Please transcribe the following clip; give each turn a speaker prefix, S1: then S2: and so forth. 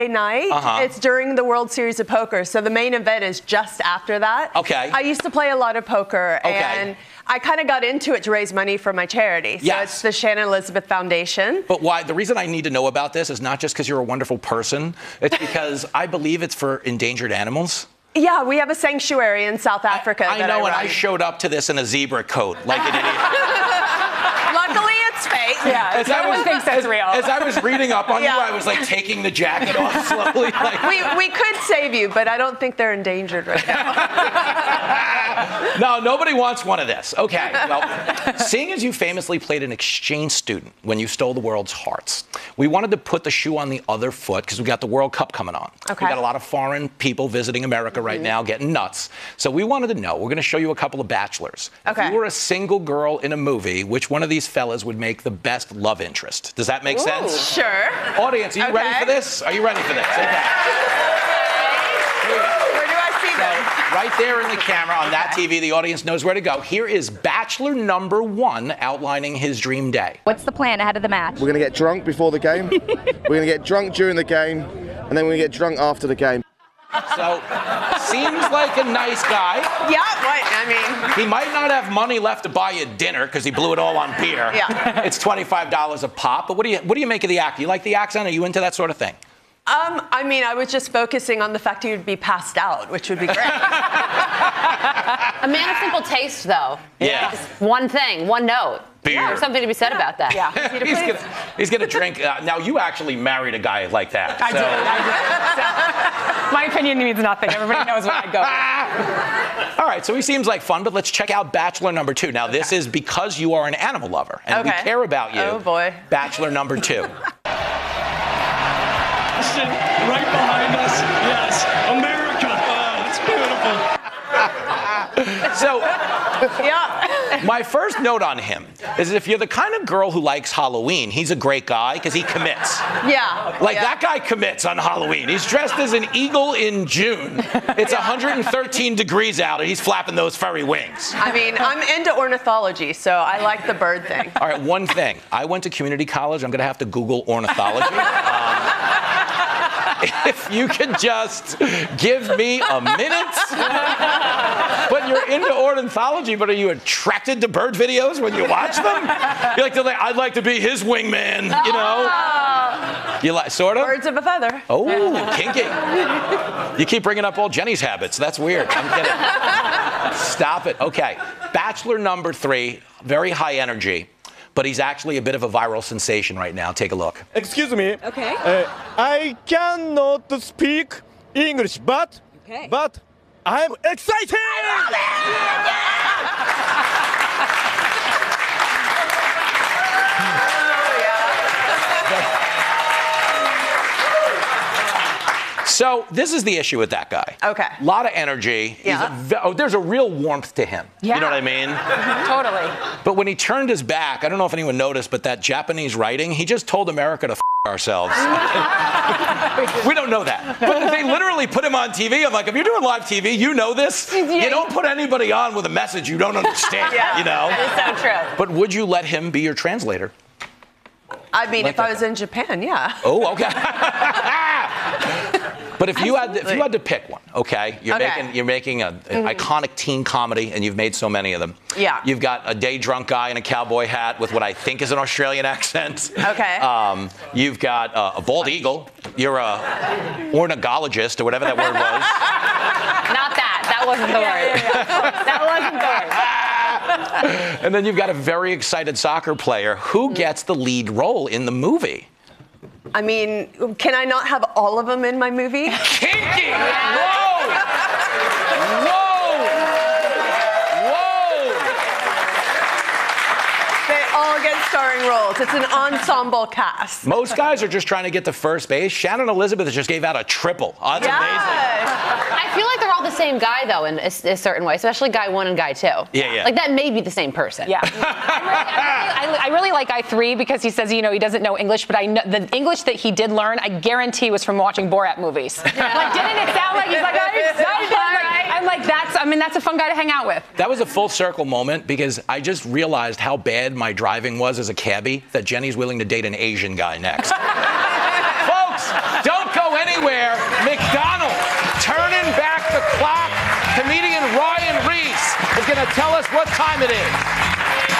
S1: night. It's during the World Series of Poker, so the main event is just after that.
S2: Okay.
S1: I used to play a lot of poker, and I kind of got into it to raise money for my charity. So it's the Shannon Elizabeth Foundation.
S2: But why? The reason I need to know about this is not just because you're a wonderful person. It's because I believe it's for endangered animals.
S1: Yeah, we have a sanctuary in South Africa.
S2: I know, and I showed up to this in a zebra coat, like an idiot.
S1: Luckily, it's fake.
S3: Yeah, everyone thinks that's real.
S2: As I was reading up on you, I was like taking the jacket off slowly. Like.
S1: We could save you, but I don't think they're endangered right now.
S2: No, nobody wants one of this. Okay, well, seeing as you famously played an exchange student when you stole the world's hearts, we wanted to put the shoe on the other foot because we got the World Cup coming on.
S1: Okay.
S2: We got a lot of foreign people visiting America right now, getting nuts. So we wanted to know, we're going to show you a couple of bachelors.
S1: Okay.
S2: If you were a single girl in a movie, which one of these fellas would make the best love interest? Does that make sense?
S1: Sure.
S2: Audience, are you ready for this? Are you ready for this? Okay.
S1: Where do I see them?
S2: Right there in the camera on that TV, the audience knows where to go. Here is Bachelor number 1 outlining his dream day.
S4: What's the plan ahead of the match?
S5: We're going to get drunk before the game. We're going to get drunk during the game. And then we're going to get drunk after the game.
S2: So, seems like a nice guy.
S1: Yeah, what? I mean...
S2: He might not have money left to buy you dinner because he blew it all on beer.
S1: Yeah.
S2: It's $25 a pop. But what do you make of the act? You like the accent? Are you into that sort of thing?
S1: I mean, I was just focusing on the fact he would be passed out, which would be great.
S6: A man of simple taste, though.
S2: Yeah.
S6: Just one thing, one note.
S2: Beer.
S6: There's something to be said about that.
S1: Yeah.
S2: He's gonna drink. Now, you actually married a guy like that.
S3: I did. So, my opinion means nothing. Everybody knows what I go.
S2: All right, so he seems like fun, but let's check out Bachelor number 2. Now, this is because you are an animal lover, and we care about you.
S1: Oh, boy.
S2: Bachelor number 2.
S7: Right behind us, yes, America. Oh, it's beautiful.
S2: So,
S1: Yeah.
S2: my first note on him is if you're the kind of girl who likes Halloween, he's a great guy because he commits.
S1: Yeah.
S2: Like, that guy commits on Halloween. He's dressed as an eagle in June. It's 113 degrees out, and he's flapping those furry wings.
S1: I mean, I'm into ornithology, so I like the bird thing.
S2: All right, one thing. I went to community college. I'm going to have to Google ornithology. If you could just give me a minute. But you're into ornithology, but are you attracted to bird videos when you watch them? You're like, I'd like to be his wingman, you know? You like, sort of?
S1: Birds of a feather.
S2: Oh, kinky. You keep bringing up old Jenny's habits. That's weird. I'm kidding. Stop it. Okay. Bachelor number 3, very high energy. But he's actually a bit of a viral sensation right now. Take a look.
S7: Excuse me.
S4: Okay.
S7: I cannot speak English, but I'm excited.
S2: So this is the issue with that guy.
S1: Okay.
S2: A lot of energy.
S1: Yeah.
S2: There's a real warmth to him.
S3: Yeah.
S2: You know what I mean?
S3: Totally.
S2: But when he turned his back, I don't know if anyone noticed, but that Japanese writing, he just told America to ourselves. We don't know that. But they literally put him on TV. I'm like, if you're doing live TV, you know this. You don't put anybody on with a message you don't understand, you know?
S1: It's so true.
S2: But would you let him be your translator?
S1: I mean,
S2: Like
S1: if I was in Japan, yeah.
S2: Oh, okay. But if you had to pick one, okay, you're making an iconic teen comedy, and you've made so many of them.
S1: Yeah.
S2: You've got a day drunk guy in a cowboy hat with what I think is an Australian accent.
S1: Okay.
S2: You've got a bald eagle. You're a ornithologist or whatever that word was.
S6: Not that. That wasn't the word. That wasn't the word.
S2: And then you've got a very excited soccer player. Who gets the lead role in the movie?
S1: I mean, can I not have all of them in my movie?
S2: Kinky! Whoa! Whoa! Whoa!
S1: They all get starring roles. It's an ensemble cast.
S2: Most guys are just trying to get to first base. Shannon Elizabeth just gave out a triple. Oh, that's amazing.
S6: I feel like they're all the same guy, though, in a certain way, especially guy 1 and guy 2.
S2: Yeah.
S6: Like, that may be the same person.
S3: Yeah. I really like guy 3 because he says, you know, he doesn't know English, but I know the English that he did learn, I guarantee was from watching Borat movies.
S6: Yeah.
S3: Like, didn't it sound like he's like, I'm excited? I'm like, that's a fun guy to hang out with.
S2: That was a full circle moment because I just realized how bad my driving was as a cabbie that Jenny's willing to date an Asian guy next. Folks, don't go anywhere. comedian Ryan Reese is going to tell us what time it is.